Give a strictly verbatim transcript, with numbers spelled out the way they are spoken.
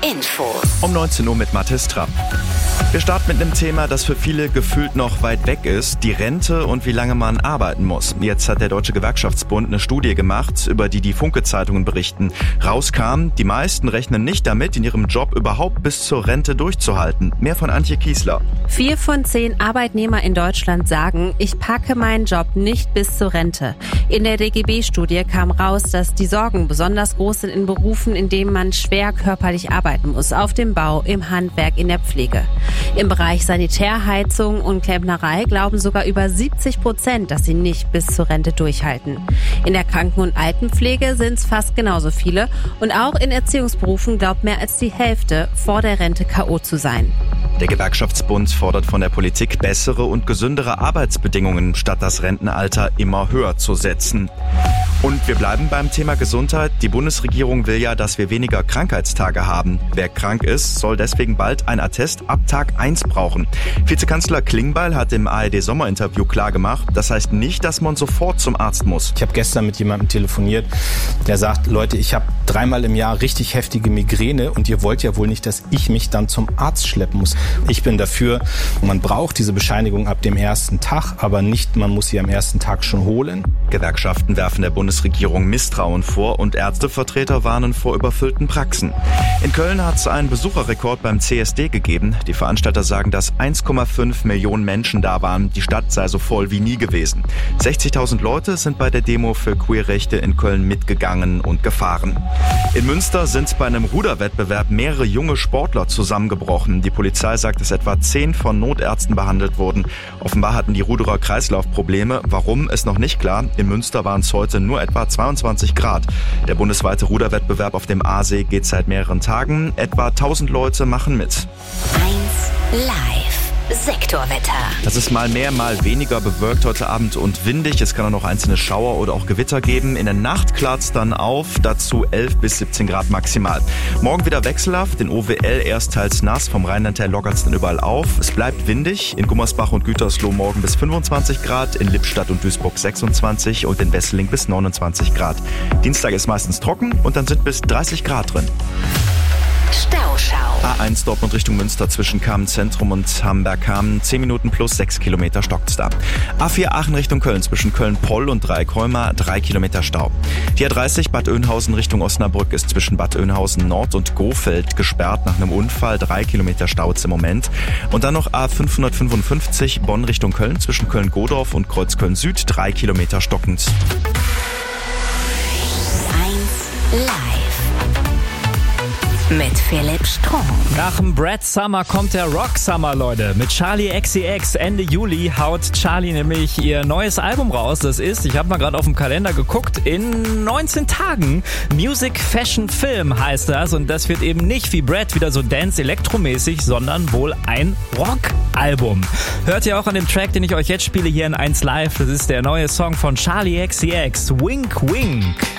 Info. Um neunzehn Uhr mit Mathis Trapp. Wir starten mit einem Thema, das für viele gefühlt noch weit weg ist, die Rente und wie lange man arbeiten muss. Jetzt hat der Deutsche Gewerkschaftsbund eine Studie gemacht, über die die Funke-Zeitungen berichten. Rauskam, die meisten rechnen nicht damit, in ihrem Job überhaupt bis zur Rente durchzuhalten. Mehr von Antje Kiesler. Vier von zehn Arbeitnehmer in Deutschland sagen, ich packe meinen Job nicht bis zur Rente. In der D G B-Studie kam raus, dass die Sorgen besonders groß sind in Berufen, in denen man schwer körperlich arbeiten muss. Auf dem Bau, im Handwerk, in der Pflege. Im Bereich Sanitärheizung und Klempnerei glauben sogar über siebzig Prozent, dass sie nicht bis zur Rente durchhalten. In der Kranken- und Altenpflege sind es fast genauso viele. Und auch in Erziehungsberufen glaubt mehr als die Hälfte, vor der Rente K O zu sein. Der Gewerkschaftsbund fordert von der Politik bessere und gesündere Arbeitsbedingungen, statt das Rentenalter immer höher zu setzen. Und wir bleiben beim Thema Gesundheit. Die Bundesregierung will ja, dass wir weniger Krankheitstage haben. Wer krank ist, soll deswegen bald ein Attest ab Tag eins brauchen. Vizekanzler Klingbeil hat im A R D-Sommerinterview klargemacht, das heißt nicht, dass man sofort zum Arzt muss. Ich habe gestern mit jemandem telefoniert, der sagt, Leute, ich habe dreimal im Jahr richtig heftige Migräne und ihr wollt ja wohl nicht, dass ich mich dann zum Arzt schleppen muss. Ich bin dafür, man braucht diese Bescheinigung ab dem ersten Tag, aber nicht, man muss sie am ersten Tag schon holen. Gewerkschaften werfen der Bundesregierung Misstrauen vor und Ärztevertreter warnen vor überfüllten Praxen. In Köln hat es einen Besucherrekord beim C S D gegeben. Die Veranstalter sagen, dass eins Komma fünf Millionen Menschen da waren. Die Stadt sei so voll wie nie gewesen. sechzigtausend Leute sind bei der Demo für Queerrechte in Köln mitgegangen und gefahren. In Münster sind bei einem Ruderwettbewerb mehrere junge Sportler zusammengebrochen. Die Polizei sagt, dass etwa zehn von Notärzten behandelt wurden. Offenbar hatten die Ruderer Kreislaufprobleme. Warum, ist noch nicht klar. In Münster waren es heute nur etwa zweiundzwanzig Grad. Der bundesweite Ruderwettbewerb auf dem Aasee geht seit mehreren Tagen. Etwa tausend Leute machen mit. eins Live. Sektorwetter. Das ist mal mehr, mal weniger bewölkt heute Abend und windig. Es kann auch noch einzelne Schauer oder auch Gewitter geben. In der Nacht klart's dann auf, dazu elf bis siebzehn Grad maximal. Morgen wieder wechselhaft, in O W L erst teils nass, vom Rheinland her lockert's dann überall auf. Es bleibt windig, in Gummersbach und Gütersloh morgen bis fünfundzwanzig Grad, in Lippstadt und Duisburg sechsundzwanzig und in Wesseling bis neunundzwanzig Grad. Dienstag ist meistens trocken und dann sind bis dreißig Grad drin. Stauschau. A eins Dortmund Richtung Münster zwischen Kamen-Zentrum und Hamberg-Kamen. zehn Minuten plus sechs Kilometer stockt's da. A vier Aachen Richtung Köln zwischen Köln-Poll und Dreieckholmer drei Kilometer Stau. Die A dreißig Bad Oeynhausen Richtung Osnabrück ist zwischen Bad Oeynhausen Nord und Gohfeld gesperrt nach einem Unfall. drei Kilometer Staus im Moment. Und dann noch A fünfhundertfünfundfünfzig Bonn Richtung Köln zwischen Köln-Godorf und Kreuzköln Süd drei Kilometer stockend. eins Live. Mit Philipp Strunk. Nach dem Brad Summer kommt der Rock Summer, Leute. Mit Charli X C X Ende Juli haut Charli nämlich ihr neues Album raus. Das ist, ich habe mal gerade auf dem Kalender geguckt, in neunzehn Tagen. Music, Fashion, Film heißt das. Und das wird eben nicht wie Brad wieder so Dance-Elektromäßig, sondern wohl ein Rock-Album. Hört ihr auch an dem Track, den ich euch jetzt spiele, hier in eins Live. Das ist der neue Song von Charli X C X, Wink Wink.